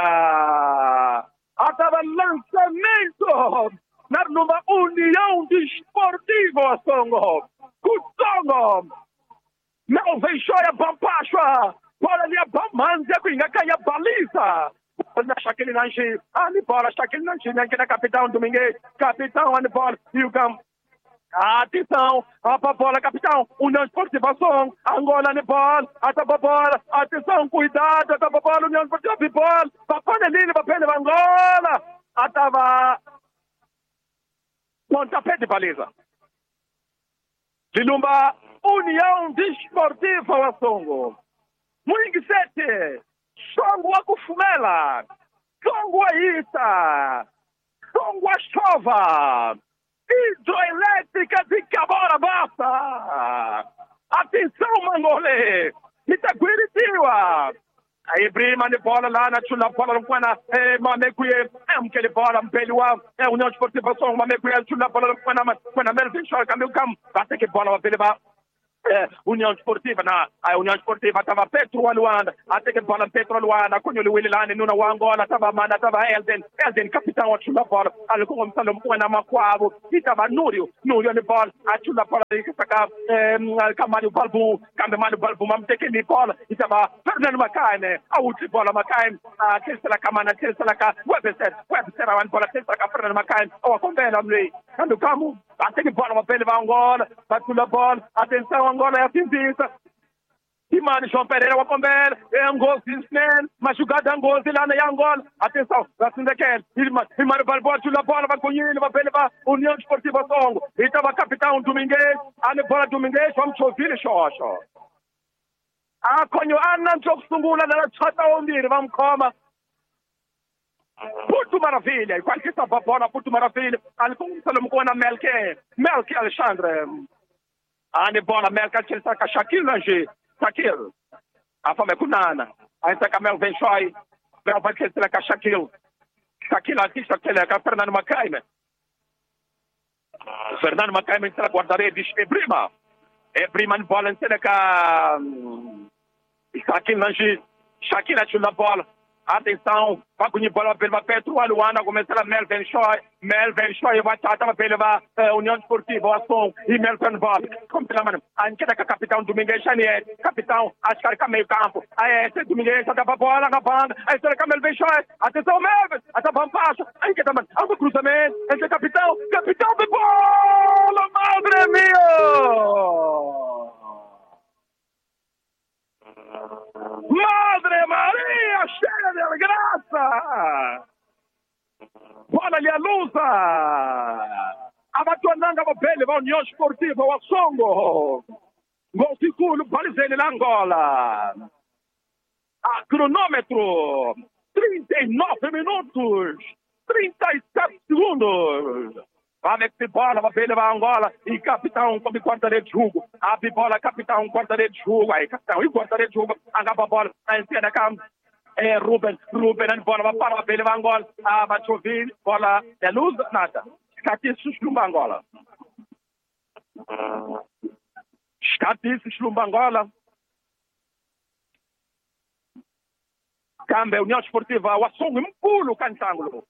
Atava lançamento numa União Desportiva Wasongo, Kutsongo! Melvin Shoya Bampashwa. Bola ali a Bamanzia Quinga Baliza. Shaquille Nanchi, and bola Shaquille Nanchi, na capitão Domingues, capitão and bola, you come. Atenção, a bola, capitão, União Esportiva Som, Angola de bola, a bola, atenção, cuidado, a bola, União Esportiva de bola, Papanelini, papel de Angola, atava pontapé de baliza. Dilumba, União Desportiva Songo, Muingisete, Songo Akufumela, Songo Aita, Songo Achova, Hidroelétrica de Cabora Bassa. Atenção, Mangole. Itaguiritiwa. Aí, prima de bola lá na chula bola no Quana. Mamekuye. Que ele bola, Mpeliwa. União Esportiva Som, Mamekuye, chula bola no Quana Melvin Shoya, caminho cam. Basta que bola vai levar. União Esportiva a União Esportiva estava Petro Luanda, até que bola Petro Luanda, quando o Williane Nuna Angola estava Mana, estava Elden capitão a chula bola, ali como Salom Quana Maquavo, e estava Núrio de bola, a chula bola de sacar Camário Balbu, Mamte que de bola, e estava Fernando Macaine, a última bola Macaine, a terceira Camana, terceira Webster a bola, terceira Fernando Macaine, ou a Convena, quando Camu, até que bola vai levar Angola, vai chula bola, atenção Angola é a cinzita. E mano, João Pereira, o Acomber, é Angola, mas jogada Angola, lá na Angola. Atenção, assim daquele. E mano, Balboa, a bola, vai com ele, vai levar União Esportiva Songo. E estava capitão Domingues, a bola Domingues, vamos ouvir, xoxo. Ah, conho, não jogo sungula, não chata onde, vamos coma. Porto Maravilha, e qualquer estava bola, Porto Maravilha, ali com o Salomão com a Melke Alexandre. A bola, Melka, que ele está com Shaquille Nanchi, Shaquille. A fama é com Nana. A gente está com Melvin Shoya, vai que ele está com Shaquille. Shaquille aqui, Shaquille, com Fernando Macaime. Fernando Macaime está com guarda-redes, é prima de bola, está com Shaquille Nanchi, Shaquille achou na bola. Atenção, vai com a bola pela Petro Luanda, começar a Melvin Shoya vai tratar pela União Esportiva Ação e Melvin bola. Como pela mano, a gente é capitão Domingues Chanier, capitão, acho que é meio campo. Aí esse Domingues está para bola na banda, aí está com Melvin Shoya. Atenção, Melvin, até para baixo. Aí que tá mano, algo cruzamento, esse é capitão de bola, madre mio! Madre Maria, cheia de graça! Bola ali a luta! Abatuananga Bopele, a União Esportiva, o Songo! Gol seguro, Balizene na Angola! A cronômetro, 39 minutos, 37 segundos! Vamos que bola, vai levar Angola e capitão como quarta-rede de jogo. A bola, capitão, quarta-rede de jogo. Aí, capitão, e quarta-rede de jogo. Agaba a bola, a encena campo. Ruben, a bola vai levar Angola. Vai chover, bola é luz, nada. Escatiço, Slumba Angola. Câmbio, União Esportiva, o Ação, pulo, cantângulo.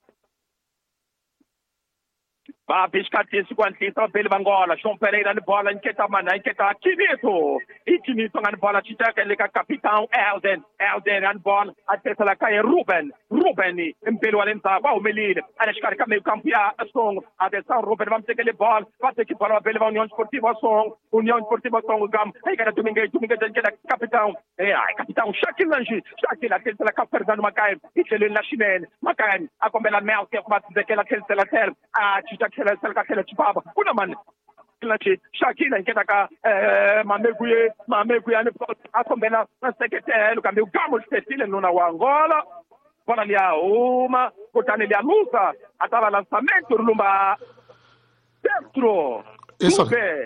Va biscatici quanti troppi Angola, João Pereira de bola, inquieta mana, inquieta Kinito. E Kinito na bola, Tita, que ele é capitão, Elden na bola, a terceira cai Ruben, Impelo Alenta, o Melina, a descarga meio campeão, a som, atenção, Ruben, vamos ter aquele bola, vai ter que bola, vai levar União Esportiva Som, o Gam, aí que era Domingues, que era capitão, capitão, Shaquille Nanchi, a terceira cai Fernando Macaime, e ele na Chimene, Macaime, a comer Mel, que é uma daquela terceira terra, a Tita, aquela chipaba, una man, Shaquille, que tá cá, Mamekuye, a combina, a secretário, que o Gamos Petile no Angola, para ali a uma, portanto ali a luta, até o lançamento do Lumba, dentro. Isso,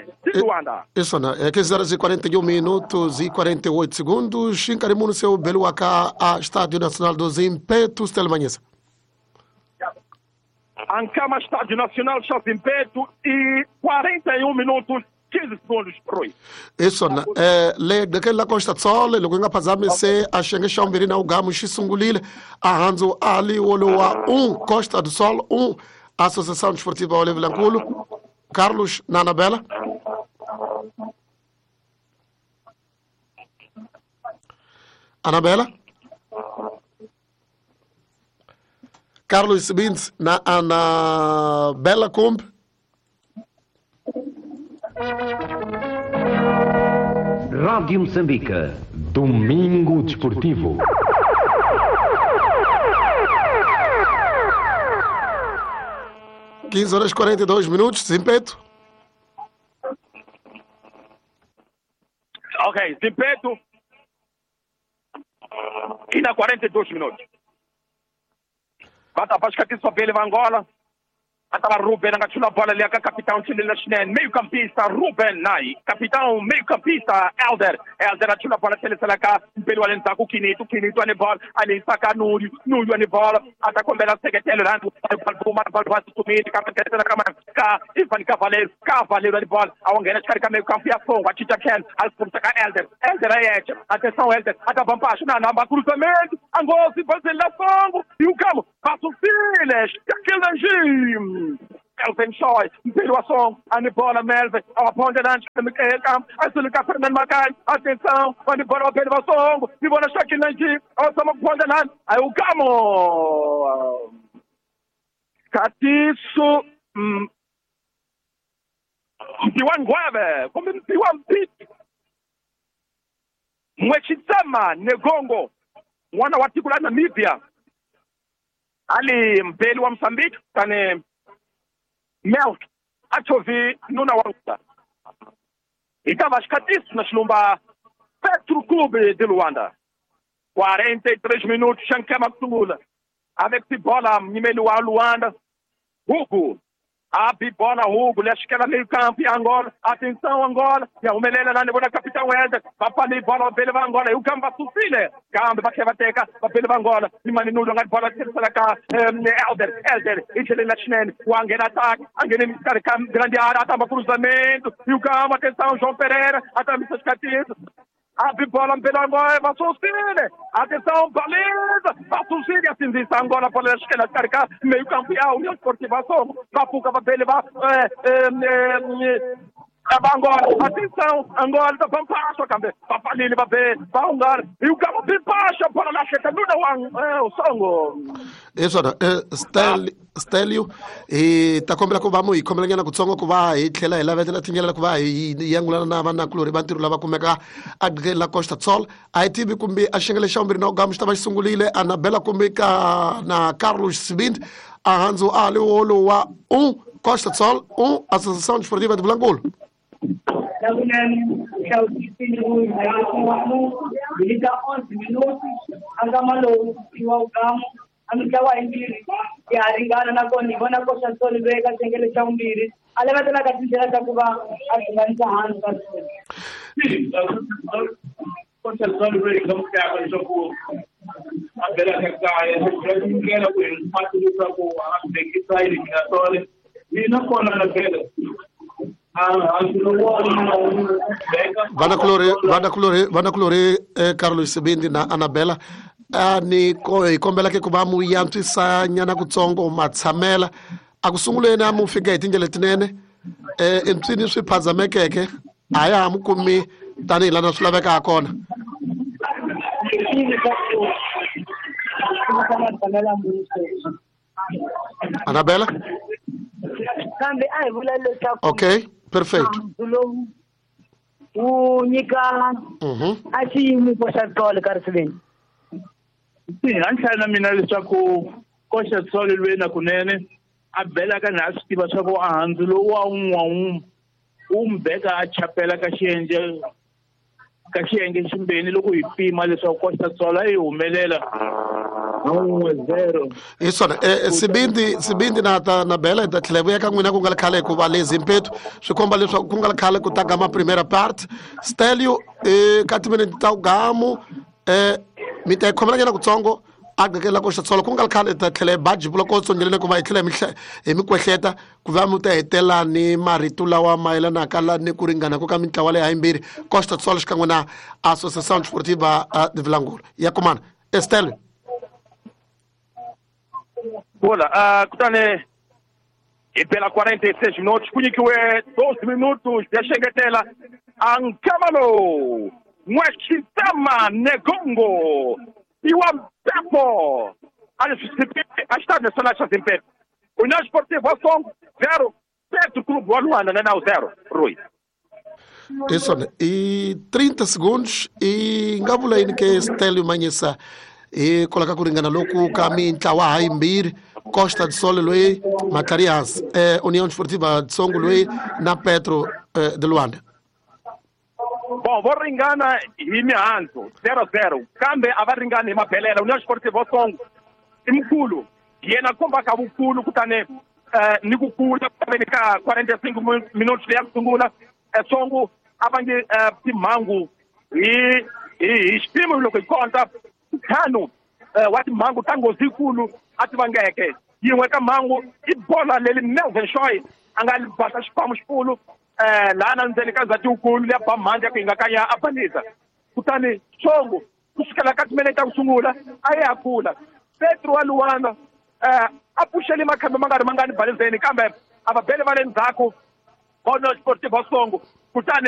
é 15 horas e 41 minutos e 48 segundos. Xincarimo no seu Beluacá, a Estádio Nacional dos Impetos, Telmanhesa. Ancama Estádio Nacional Charles Impeto e 41 minutos 15 segundos por aí. Isso, le daquela Constituição, le lugar para se a chegar Chambirina o Gamo Xisungulile, a Hanzo Ali Oloa Costa do Sol, Associação Desportiva Olive Lanculo, Carlos Nanabela. Anabela? Carlos Sebinte na Anabela Kombe. Rádio Moçambique, Domingo Desportivo. Quinze horas e 42 minutos, Zimpeto. Ok, Zimpeto. E na 42 minutos. Bata Pasca que só pele Angola. Atava Ruben angachula bola ali a capitão Chilena Chinen, meio-campista Ruben Nai, capitão meio-campista Elder achula bola Chilena cá, pelo alenta com Kinito ane bola, ali saca Núrio ane bola, ata com bela secretário Rando, para sumir, capitão na câmara, cá, Ivan Cavaleiro ane bola, a Angela carga meio-campiação, a Tita Ken, al saca Elder aí, atenção Elder, ata Vampacho na cruzamento, Angola se faz lá fogo, e o camo, passa o Files, aquele regime. Elvin Shoy, pelo ação, a bola Melvin, a ponta antes do campo, a Sulica Fernando Macai, atenção, a bola pelo ação, e bola aqui na Jeep, a sama ponta antes, aí o Gamo. Catiço, Piwan Guave, como Piwan Pit, Mwechitsama, Negongo, wana watikula Namibia, ali mpeli wa Msambiki, tane Melk, achovi nuna wauta. Itava Catiço na Chilumba Petro Clube de Luanda. 43 minutos, Shankama Tumula. Avec a bola, Nimelu a Luanda. Hugo. A bola, Hugo. Acho que era meio campo em Angola. Atenção, Angola. E a Umelela na Nebona Capitão Elder. Papali bola, Beleva Angola. E o campo vai sufile. Campo vai quebateca. Beleva Angola. E Maninudo, a bola, Terceira Elder. E Chilena Chinen. O Angela ataque. Angela Miscar, grande área. Atamba cruzamento. E o campo, atenção, João Pereira. Atamba Missas Catiço. Abre bola pela Angola, vai sofrer. Atenção, beleza. Vai sofrer, assim diz Angola, para a esquerda, carregar, meio campeão, União Esportivação. Vai pucar, vai levar. Angola, atenção, Angola, tá bom, passa, campe. Papalili, vai Angola. E o cabo de baixa, para lá, chega, não, o songo. Isso, Stelio, e tá como ko vamos e como lenga na kutsongo ko va e tlela ela vetela tinyela ko va e yangula na vana klori bantiru lava kumeka agre la Costa Sol a tibi kumbi a shengele shambri no gamu stava sungulile Anabela kumeka na Carlos Sebinte a Hanzo ali olo wa Costa Sol Associação Desportiva de Blancol. Amikawa imbiri ya ringana na koni bona Costa Sol veka sengele cha umbiri alema tena katinjela cha kuba atinganza hanu kasi Costa Sol veka kama kwa jogo Anabela kaka ngela kwa mpatu kwa ambekisa ile kinatole ina kona na bela Vana Clore Carlos Sebinte na Anabela ni kombela ke kuba mu yantwisa nyana kutsongo matsamela akusunguleni amu fika itinjele tinene emtsini swiphazamekeke aya amukumi tani lana swilaveka akona Anabela kambe ai vulalo cha okay perfect unyika achi mu Costa Sol Carlos Sim, anhlala na mina leswaku Costa Sol lwena kunene a bela ka na swi tiva swa ku a handzu lowu wa umbeka a chapela ka xiyenge ximbeni loko hi pima leswaku Costa Sol a yi humelela 1-0. Isona Sebinte na bela da tlhela vuya ka n'wina ku nga khale ku va le Zimpeto swi komba leswaku ku nga khale ku ta gama primera part Stelio ka timinete ta gamu mi ta khomela nyana kutsongo agekela Costa Sol ku nga khale ta tlhela baji bloko tsongelene ku va tlhela mi kwehleta ku va mu ta hetela ni marito lawa maelana kala ni ku ringana ku ka mitlawa le hayimbiri Costa Sol xikan'we na Associação Desportiva de Vilangola ya kumana Estel Olha, kutane pela 46 minutos, kunyikiwe 12 minutos, ya shengetela Ankamalo Mwashitama Negongo Iwampepo a Estado Nacional de Zimbabwe. União Esportiva Songo 0, Petro Clube Luanda não 0, Rui. Isso, e 30 segundos e ngabula ini que Stélio Manhessa e coloca kuringana loku caminho tawa haimbir Costa de Sol Lui Macarias União Esportiva de Songo Lui na Petro de Luanda. Bom, vou ringana e me anto 0-0. Cambe avaringana e Mapelera União Esportiva Songo Imkulu. E na comba Kabukulu kutane Nikukulu também 45 minutos de Sungula Songo abange Timangu e estímulo que conta Kano wati mangu tango zikulu ati bangeke yiweka mangu ibola leli Melvin Shoy angali bata xipamo xipulu lana ndzeni ka ndzati ukulu leya bamhandla ku ingakanya abanisa kutani Songo kusukela ka timinete ta kusungula a ya kula Petro wa Luanda a puxeli makhambi mangani balizeni kambe ababele va le ndzhaku União Esportiva Songo kutani